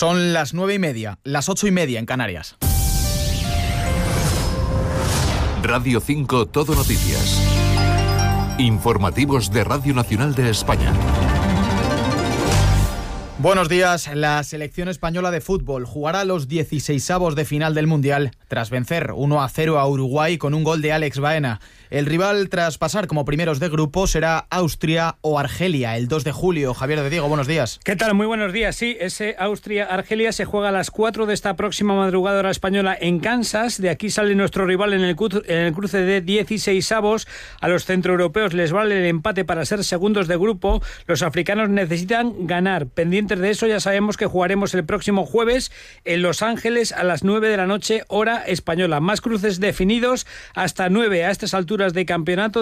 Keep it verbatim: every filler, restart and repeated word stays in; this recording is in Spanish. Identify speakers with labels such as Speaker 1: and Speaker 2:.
Speaker 1: Son las nueve y media, las ocho y media en Canarias.
Speaker 2: Radio cinco Todo Noticias. Informativos de Radio Nacional de España.
Speaker 1: Buenos días. La selección española de fútbol jugará los dieciseisavos de final del Mundial tras vencer uno a cero a Uruguay con un gol de Alex Baena. El rival tras pasar como primeros de grupo será Austria o Argelia el dos de julio. Javier de Diego, buenos días.
Speaker 3: ¿Qué tal? Muy buenos días. Sí, ese Austria-Argelia se juega a las cuatro de esta próxima madrugada hora española en Kansas. De aquí sale nuestro rival en el, cru- en el cruce de dieciseisavos. A los centroeuropeos les vale el empate para ser segundos de grupo. Los africanos necesitan ganar. Pendientes de eso, ya sabemos que jugaremos el próximo jueves en Los Ángeles a las nueve de la noche hora española. Más cruces definidos hasta nueve a estas alturas de campeonato.